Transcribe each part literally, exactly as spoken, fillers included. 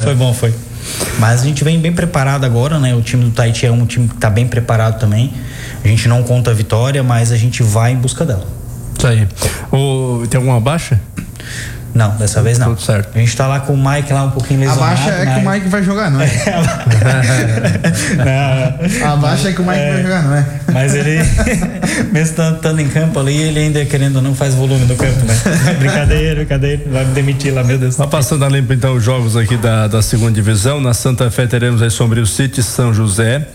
Foi bom, foi. Mas a gente vem bem preparado agora, né? O time do Tahiti é um time que tá bem preparado também. A gente não conta a vitória, mas a gente vai em busca dela. Isso aí. O, tem alguma baixa? Não, dessa vez não. Tudo certo. A gente tá lá com o Mike lá um pouquinho lesionado. A baixa é mas... que o Mike vai jogar, não é? não, a baixa é que o Mike é, vai jogar, não é? Mas ele, mesmo estando em campo ali, ele ainda querendo ou não faz volume no campo, né? Brincadeira, brincadeira. Vai me demitir lá, meu Deus. Tá passando a limpo então os jogos aqui da, da segunda divisão. Na Santa Fé teremos aí Sombrio City, São José.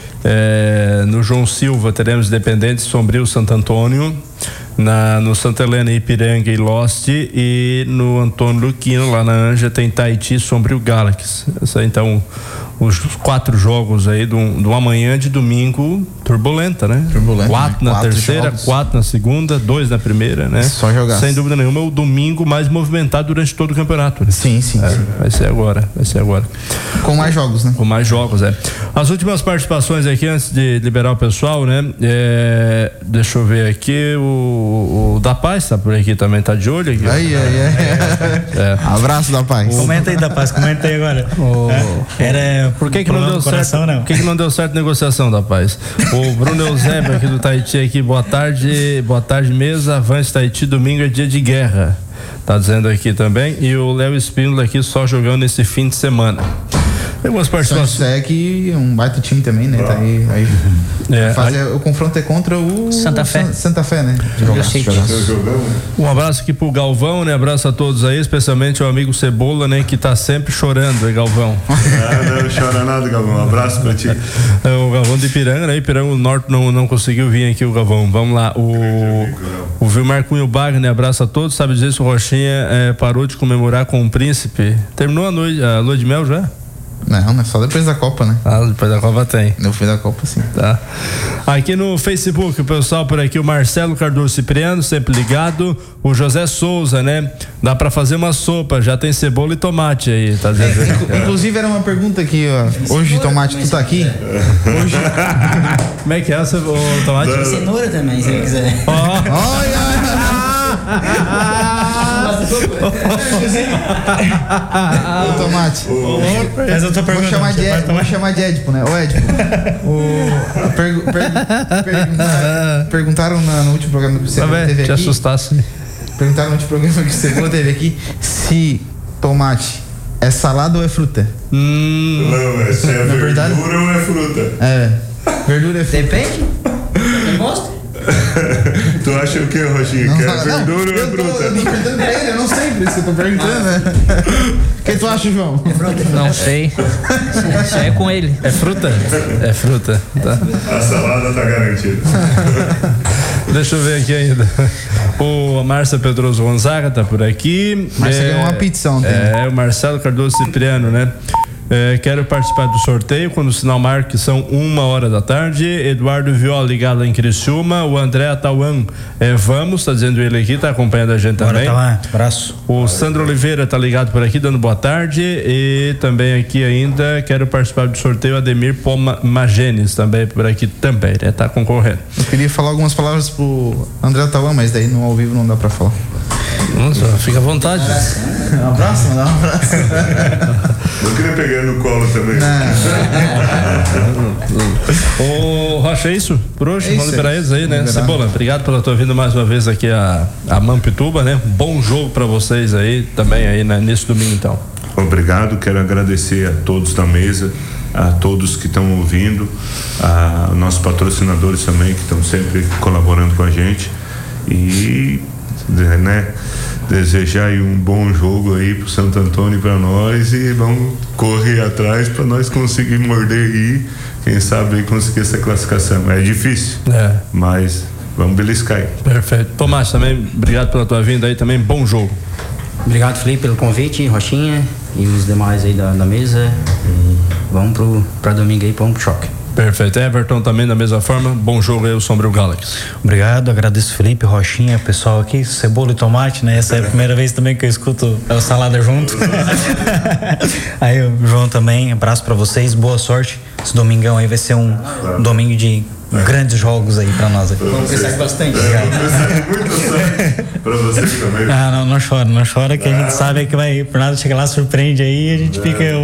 É, no João Silva teremos Independente, Sombrio, Santo Antônio. Na, no Santa Helena, Ipiranga e Lost, e no Antônio Luquino, lá na Anja, tem Tahiti, Sombrio, Galaxy. Essa, então, os quatro jogos aí do, do amanhã de domingo, turbulenta, né? Turbulenta. Quatro né? na quatro terceira, jogos. quatro na segunda, dois na primeira, né? Só jogar. Sem dúvida nenhuma, o domingo mais movimentado durante todo o campeonato. Né? Sim, sim, é, sim. Vai ser agora, vai ser agora. Com mais jogos, né? Com mais jogos, é. As últimas participações aqui, antes de liberar o pessoal, né? É, deixa eu ver aqui, o, o da Paz tá por aqui também, tá de olho aqui. Aí, aí, aí. É. Abraço da Paz. Comenta aí, da Paz, comenta aí agora. Oh. É, era por que que não deu coração, certo? Não? Por que que não deu certo a negociação da Paz? O Bruno Eusébio aqui do Tahiti aqui, boa tarde, boa tarde mesa, avante Tahiti, domingo é dia de guerra, tá dizendo aqui também, e o Léo Espíndola aqui só jogando esse fim de semana. Tem algumas participações. São José que é um baita time também, né? Tá aí, aí é, fazer aí, o confronto é contra o Santa Fé. San, Santa Fé, né? Jogaço, jogaço. Um abraço aqui pro Galvão, né? Abraço a todos aí, especialmente o amigo Cebola, né? Que tá sempre chorando, hein, Galvão? Ah, não chora nada, Galvão. Um abraço pra ti. É, o Galvão de Ipiranga, né? Ipiranga, o Norte não, não conseguiu vir aqui, o Galvão. Vamos lá. O, o Vilmar Cunho Bagner, abraço a todos. Sabe dizer se o Rochinha é, parou de comemorar com o príncipe? Terminou a noite, a lua de mel já? Não, não é só depois da Copa, né? Ah, depois da Copa tem. Depois da Copa, sim. Tá. Aqui no Facebook, o pessoal por aqui, o Marcelo Cardoso Cipriano, sempre ligado. O José Souza, né? Dá pra fazer uma sopa, já tem cebola e tomate aí, tá dizendo? É, inclusive era uma pergunta aqui, ó. Hoje, Tomate, tu tá aqui? Hoje. Como é que é essa, o tomate? Tem cenoura também, se ele quiser. Ó. Ô, Tomate. Mas eu tô Vou perguntando. chamar de, Ed, vou chamar de Edipo, né? Ô, Edipo. O, pergu, per, perguntaram, perguntaram na, no último programa que você Mas, teve te aqui. assustasse. Perguntaram no último programa que você teve aqui se tomate é salada ou é fruta? Hum. Não, é se é Na verdade- verdura ou é fruta? É. Verdura é fruta. Depende. Não gosta? Tu acha o que, Rochinha? Não, Que é não, verdura ou é eu tô, fruta? eu tô perguntando pra ele, eu não sei, por isso que eu tô perguntando, né? O que tu acha, João? Não sei. Isso é com ele. É fruta? É fruta. Tá. A salada tá garantida. Deixa eu ver aqui ainda. O Márcia Pedroso Gonzaga tá por aqui. Márcia é, ganhou uma pizza ontem. É, o Marcelo Cardoso Cipriano, né? É, quero participar do sorteio quando o sinal marca que são uma hora da tarde. Eduardo Viola ligado em Criciúma. O André Atauan, é, vamos, tá dizendo ele aqui, tá acompanhando a gente Bora, também. tá lá, abraço. O Sandro Oliveira tá ligado por aqui, dando boa tarde. E também aqui ainda quero participar do sorteio Ademir Poma Magenes, também por aqui também, né? Tá concorrendo. Eu queria falar algumas palavras pro André Tauan, mas daí no ao vivo não dá pra falar. Nossa, fica à vontade. Um abraço, dá um abraço. Eu queria pegar no colo também. Ô, Rocha, é isso? Por hoje, É isso, vamos liberar é eles aí, né? liberar. Cebola, obrigado pela tua vinda mais uma vez aqui a, a Mampituba, né? Bom jogo pra vocês aí, também aí, né? Nesse domingo, então. Obrigado, quero agradecer a todos da mesa, a todos que estão ouvindo, a nossos patrocinadores também que estão sempre colaborando com a gente e, né, desejar aí um bom jogo aí pro Santo Antônio e para nós e vamos correr atrás para nós conseguir morder e quem sabe aí conseguir essa classificação. É difícil, É. mas vamos beliscar aí. Perfeito. Tomás, também, obrigado pela tua vinda aí também, bom jogo. Obrigado, Felipe, pelo convite, Rochinha e os demais aí da, da mesa. E vamos pro, pra domingo aí, vamos pro choque. Perfeito. Everton também da mesma forma, bom jogo aí, o Sombrio Galaxy. Obrigado, agradeço Felipe, Rochinha, pessoal aqui, cebola e tomate, né? Essa é a primeira vez também que eu escuto o salada junto. Aí o João também, abraço pra vocês, boa sorte. Esse domingão aí vai ser um domingo de grandes jogos aí pra nós aqui. Vamos precisar de bastante. Muita sorte para vocês também. Ah, não, não chora, não chora que a gente sabe que vai, por nada chega lá, surpreende aí e a gente fica